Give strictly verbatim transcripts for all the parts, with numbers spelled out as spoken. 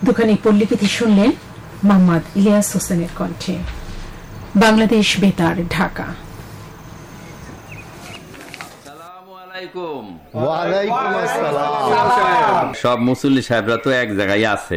দুখানি পল্লীগীতি শুনলেন মোহাম্মদ ইলিয়াস হোসেনের কণ্ঠে। বাংলাদেশ বেতার, ঢাকা। সব মুসল্লি সাহেবরা তো এক জায়গায় আছে,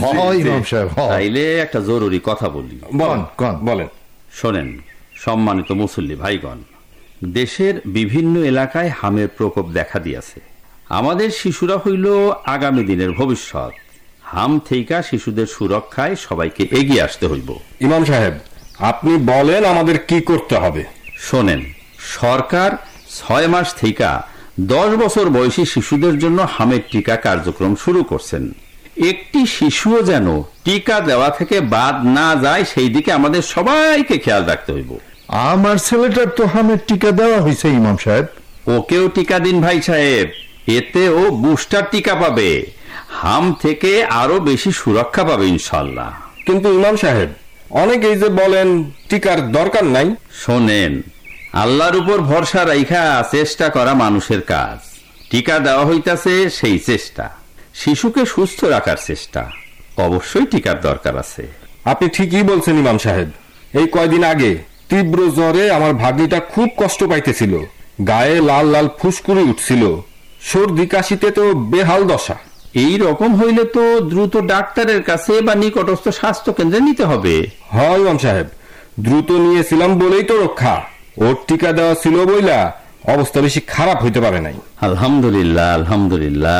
তাইলে একটা জরুরি কথা বলি। বলেন। শোনেন সম্মানিত মুসল্লি ভাইগণ, দেশের বিভিন্ন এলাকায় হামের প্রকোপ দেখা দিয়েছে। আমাদের শিশুরা হইল আগামী দিনের ভবিষ্যৎ। হাম থেকে শিশুদের সুরক্ষায় সবাইকে এগিয়ে আসতে হইব। ইমাম সাহেব, আপনি বলেন আমাদের কি করতে হবে। শোনেন, সরকার ছয় মাস থেকে দশ বছর বয়সী শিশুদের জন্য হামের টিকা কার্যক্রম শুরু করছেন। একটি শিশুও যেন টিকা দেওয়া থেকে বাদ না যায়, সেই দিকে আমাদের সবাইকে খেয়াল রাখতে হইব। আমার ছেলেটার তো হামের টিকা দেওয়া হয়েছে ইমাম সাহেব। ওকেও টিকা দিন ভাই সাহেব, এতে ও বুস্টার টিকা পাবে, হাম থেকে আরো বেশি সুরক্ষা পাবে ইনশাল্লাহ। কিন্তু ইমাম সাহেব, অনেকেই যে বলেন টিকার দরকার নাই। শোনেন, আল্লাহর উপর ভরসা রাইখা চেষ্টা করা মানুষের কাজ। টিকা দেওয়া হইতাছে সেই চেষ্টা, শিশুকে সুস্থ রাখার চেষ্টা। অবশ্যই টিকার দরকার আছে। আপনি ঠিকই বলছেন ইমাম সাহেব। এই কয়দিন আগে তীব্র জ্বরে আমার ভাগ্নিটা খুব কষ্ট পাইতেছিল, গায়ে লাল লাল ফুসকুড়ি উঠছিল, সর্দি কাশিতে তো বেহাল দশা। এই রকম হইলে তো দ্রুত ডাক্তারের কাছে বা নিকটস্থ স্বাস্থ্য কেন্দ্রে নিতে হবে। হয় ইমাম সাহেব, দ্রুত নিয়েছিলাম বলেই তো রক্ষা। ওর টিকা দেওয়া ছিল বইলা অবস্থা বেশি খারাপ হইতে পারে নাই। আলহামদুলিল্লাহ, আলহামদুলিল্লাহ।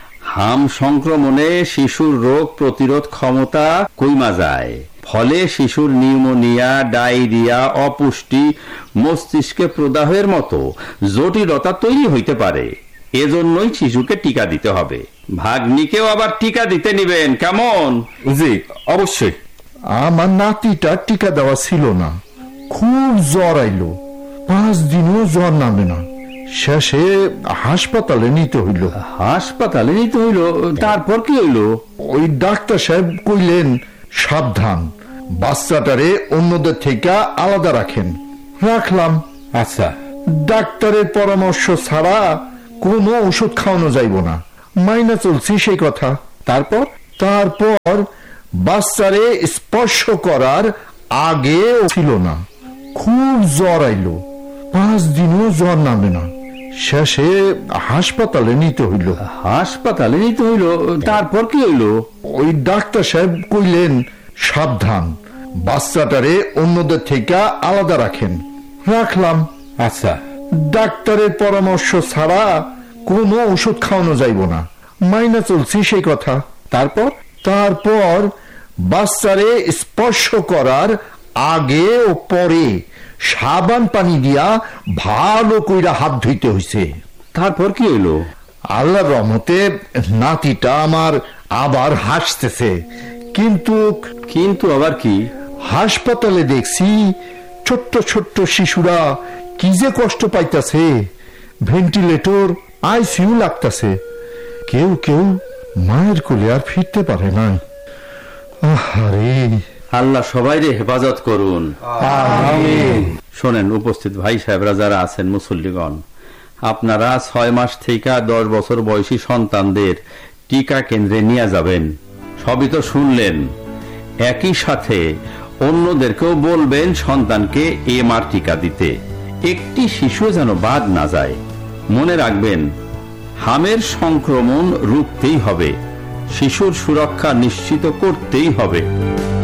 হাম সংক্রমণে শিশুর রোগ প্রতিরোধ ক্ষমতা কইমা যায়, ফলে শিশুর নিউমোনিয়া, ডায়রিয়া, অপুষ্টি, মস্তিষ্কে প্রদাহের মতো জটিলতা তৈরি হইতে পারে। এজন্যই শিশুকে টিকা দিতে হবে। ভাগ্নিকেও আবার টিকা দিতে নিবেন, কেমন? জি অবশ্যই। আমার নাতিটা টিকা দেওয়া ছিল না, খুব জ্বর আইলো, পাঁচ দিনও জ্বর নামে না, শেষে হাসপাতালে নিতে হইল। হাসপাতালে নিতে হইল? তারপর কি হইল? ওই ডাক্তার সাহেব কইলেন, সাবধান, বাচ্চাটারে অন্যদের থেকে আলাদা রাখেন। রাখলাম। আচ্ছা। ডাক্তারের পরামর্শ ছাড়া কোনো ওষুধ খাওয়ানো যাইব না, মাইনা চলছি সেই কথা। তারপর তারপর বাচ্চারে স্পর্শ করার আগে ছিল না, খুব জ্বর আইলো, পাঁচ দিনও জ্বর নামে না, শেষে হাসপাতালে নিতে হইল। হাসপাতালে নিতে হইল? তারপর কি হইল? ওই ডাক্তার সাহেব কইলেন, সাবধান, বাচ্চাটারে অন্যদের থেকে আলাদা রাখেন। রাখলাম। আচ্ছা। ডাক্তারের পরামর্শ ছাড়া কোনো ওষুধ খাওয়ানো যাইব না, মাইনা চলছি সেই কথা। তারপর তারপর বাচ্চারে স্পর্শ করার আগে ও পরে সাবান পানি দিয়া ভালো কইরা হাত ধুইতে হইছে। তারপর কি হইল? আল্লাহর রহমতে নাতিটা আমার আবার হাসতেছে। কিন্তু কিন্তু আবার কি? হাসপাতালে দেখছি ছোট্ট ছোট্ট শিশুরা কি যে কষ্ট পাইতাছে, ভেন্টিলেটর, আইসিইউ লাগতাছে, কেউ কেউ মায়ের কোলে আর ফিরতে পারে নাই। আরে আল্লাহ সবাইরে হেফাজত করুন। আমিন। শোনেন উপস্থিত ভাই সাহেবরা যারা আছেন, মুসল্লিগণ, আপনারা ছয় মাস থেকে দশ বছর বয়সী সন্তানদের টিকা কেন্দ্রে নিয়ে যাবেন। সবই তো শুনলেন। একই সাথে অন্যদেরকেও বলবেন সন্তানকে এমআর টিকা দিতে, একটি শিশু যেন বাদ না যায়। মনে রাখবেন, হামের সংক্রমণ রুখতেই হবে, শিশুর সুরক্ষা নিশ্চিত করতেই হবে।